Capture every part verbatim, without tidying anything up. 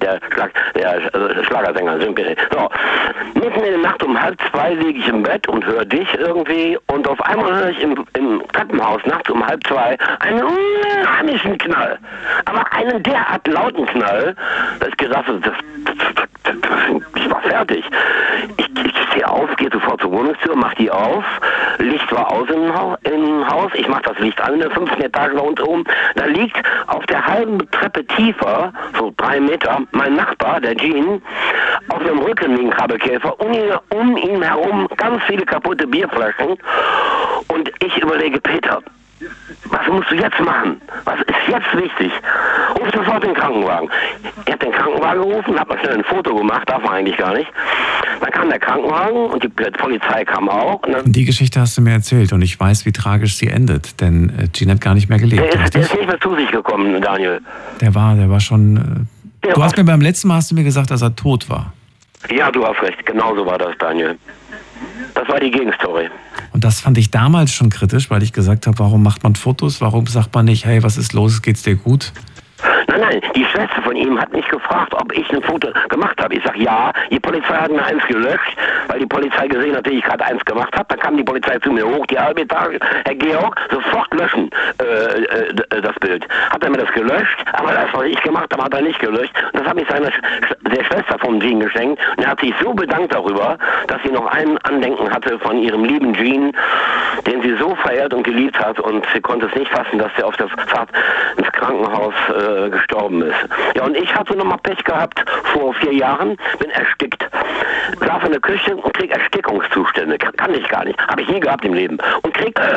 der, Schlag, der äh, Schlagersänger. So, mitten in der Nacht um halb zwei liege ich im Bett und höre dich irgendwie und auf einmal höre ich im, im Treppenhaus nachts um halb zwei einen unheimlichen Knall. Aber einen derart lauten Knall, dass ich gedacht habe, das, das, das, das, ich war fertig. Ich, ich stehe auf, gehe sofort zur Wohnungstür, mach die auf, Licht war aus im, ha im Haus, ich mach das Licht an, in der fünften Etage da unten oben, da liegt auf der halben Treppe tiefer, so drei Meter, mein Nachbar, der Jean, auf dem Rücken wie ein Krabbelkäfer, um ihn, um ihn herum ganz viele kaputte Bierflaschen und ich überlege, Peter, was musst du jetzt machen? Was ist jetzt wichtig? Ruf sofort den Krankenwagen. Ich habe den Krankenwagen gerufen, habe mal schnell ein Foto gemacht, darf man eigentlich gar nicht. Dann kam der Krankenwagen und die Polizei kam auch. Und die Geschichte hast du mir erzählt und ich weiß, wie tragisch sie endet, denn Jean hat gar nicht mehr gelebt. Der ist, der ist nicht mehr zu sich gekommen, Daniel. Der war, der war schon... Der du war hast mir beim letzten Mal hast du mir gesagt, dass er tot war. Ja, du hast recht, genau so war das, Daniel. Das war die Gegenstory. Und das fand ich damals schon kritisch, weil ich gesagt habe, warum macht man Fotos? Warum sagt man nicht, hey, was ist los, geht's dir gut? Nein, nein, die Schwester von ihm hat mich gefragt, ob ich ein Foto gemacht habe. Ich sage, ja, die Polizei hat mir eins gelöscht, weil die Polizei gesehen hat, dass ich gerade eins gemacht habe. Dann kam die Polizei zu mir hoch, die halbe Etage, Herr Georg, sofort löschen äh, äh, das Bild. Hat er mir das gelöscht, aber das, was ich gemacht habe, hat er nicht gelöscht. Und das habe ich seiner der Schwester von Jean geschenkt. Und er hat sich so bedankt darüber, dass sie noch ein Andenken hatte von ihrem lieben Jean, den sie so verehrt und geliebt hat. Und sie konnte es nicht fassen, dass er auf der Fahrt ins Krankenhaus äh, gestorben ist. Ja, und ich hatte nochmal Pech gehabt vor vier Jahren, bin erstickt. Saß in der Küche und krieg Erstickungszustände. Kann, kann ich gar nicht. Habe ich nie gehabt im Leben. Und krieg äh,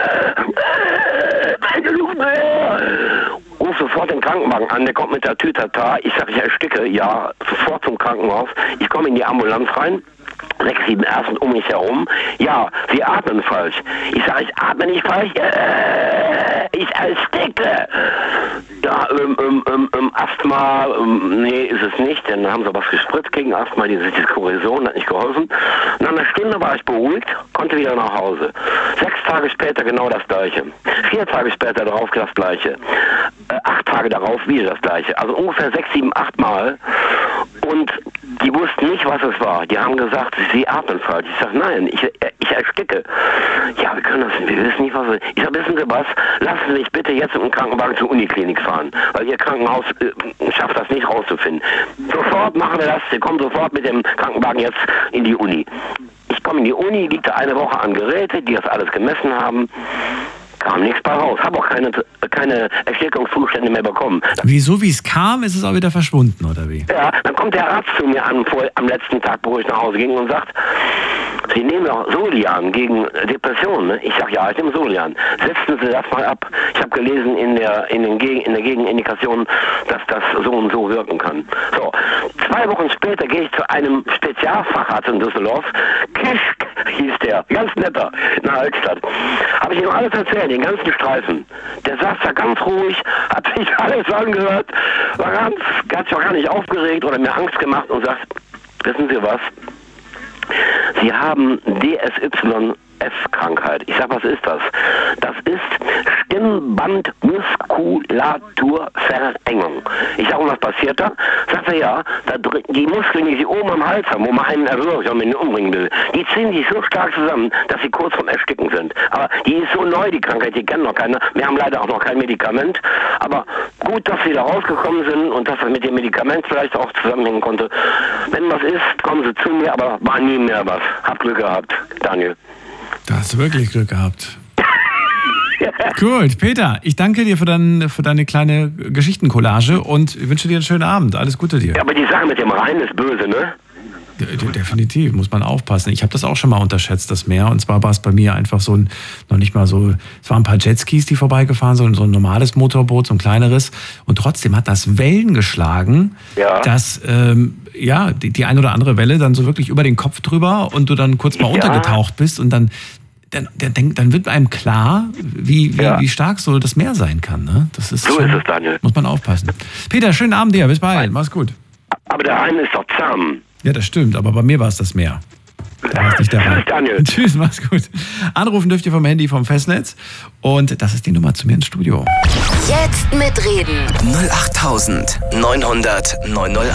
äh, ruf sofort den Krankenwagen an, der kommt mit der Tütata. Ich sage, ich ersticke. Ja, sofort zum Krankenhaus. Ich komme in die Ambulanz rein. Sechs, sieben Ärzte um mich herum. Ja, sie atmen falsch. Ich sage, ich atme nicht falsch. Äh, ich ersticke. Ja, ähm, ähm, ähm, ähm, Asthma, ähm, nee, ist es nicht. Dann haben sie was gespritzt gegen Asthma, diese Korrosion hat nicht geholfen. Nach einer Stunde war ich beruhigt, konnte wieder nach Hause. Sechs Tage später genau das Gleiche. Vier Tage später darauf das Gleiche. Äh, acht Tage darauf wieder das Gleiche. Also ungefähr sechs, sieben, acht Mal. Und die wussten nicht, was es war. Die haben gesagt, sie atmen falsch. Ich sage, nein, ich, ich ersticke. Ja, wir können das, wir wissen nicht, was es ist. Ich sage, wissen Sie was, lassen Sie mich bitte jetzt mit dem Krankenwagen zur Uniklinik fahren, weil Ihr Krankenhaus äh, schafft das nicht rauszufinden. Sofort machen wir das, Sie kommen sofort mit dem Krankenwagen jetzt in die Uni. Ich komme in die Uni, liegt da eine Woche an Geräte, die das alles gemessen haben. Kam nichts bei raus. Habe auch keine, keine Erstickungszustände mehr bekommen. Wieso, wie es kam, ist es auch wieder verschwunden, oder wie? Ja, dann kommt der Arzt zu mir an, vor, am letzten Tag, wo ich nach Hause ging und sagt, Sie nehmen doch Solian gegen Depressionen. Ne? Ich sage, ja, ich nehme Solian. Setzen Sie das mal ab. Ich habe gelesen in der, in, den Gegen, in der Gegenindikation, dass das so und so wirken kann. So, zwei Wochen später gehe ich zu einem Spezialfacharzt in Düsseldorf. Kischk hieß der, ganz netter, in der Altstadt. Habe ich ihm alles erzählt, den ganzen Streifen. Der saß da ganz ruhig, hat sich alles angehört, war ganz, hat sich auch gar nicht aufgeregt oder mir Angst gemacht und sagt, wissen Sie was? Sie haben D S Y F-Krankheit. Ich sag, was ist das? Das ist Stimmbandmuskulaturverengung. Ich sag, was passiert da? Sagt er, ja, da, die Muskeln, die sie oben am Hals haben, wo man einen erwürgt, wenn man ihn umbringen will, die ziehen sich so stark zusammen, dass sie kurz vorm Ersticken sind. Aber die ist so neu, die Krankheit, die kennen noch keiner. Wir haben leider auch noch kein Medikament. Aber gut, dass sie da rausgekommen sind und dass das mit dem Medikament vielleicht auch zusammenhängen konnte. Wenn was ist, kommen sie zu mir, aber war nie mehr was. Hab Glück gehabt, Daniel. Da hast du wirklich Glück gehabt. Gut, Peter, ich danke dir für, dein, für deine kleine Geschichtencollage und wünsche dir einen schönen Abend. Alles Gute dir. Ja, aber die Sache mit dem Rhein ist böse, ne? Definitiv, muss man aufpassen. Ich habe das auch schon mal unterschätzt, das Meer. Und zwar war es bei mir einfach so ein, noch nicht mal so, es waren ein paar Jetskis, die vorbeigefahren sind, so ein normales Motorboot, so ein kleineres. Und trotzdem hat das Wellen geschlagen, ja. dass ähm, ja, die, die ein oder andere Welle dann so wirklich über den Kopf drüber und du dann kurz mal ja. untergetaucht bist und dann, dann, dann, dann wird einem klar, wie, wie, ja. wie stark so das Meer sein kann. Ne? Das ist so schon, ist es, Daniel. Muss man aufpassen. Peter, schönen Abend dir, bis bald, mach's gut. Aber der Rhein ist doch zahm. Ja, das stimmt, aber bei mir war es das Meer. Da war es nicht der Rhein. Daniel. Tschüss, mach's gut. Anrufen dürft ihr vom Handy, vom Festnetz. Und das ist die Nummer zu mir ins Studio. Jetzt mitreden. null acht neunhundert neunhundert neun null